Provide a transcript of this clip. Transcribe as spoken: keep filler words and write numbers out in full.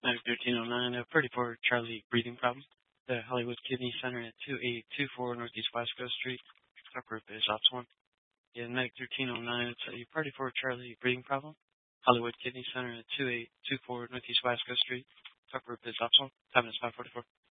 nine thirteen oh nine, uh, pretty for Charlie breathing problem. The Hollywood Kidney Center at two eight two four Northeast Wasco Street. Top group is ops one. Yeah, Medic thirteen oh nine, it's a party for Charlie breathing problem. Hollywood Kidney Center at two eight two four Northeast Wasco Street. Top group is ops one. Time is five forty-four.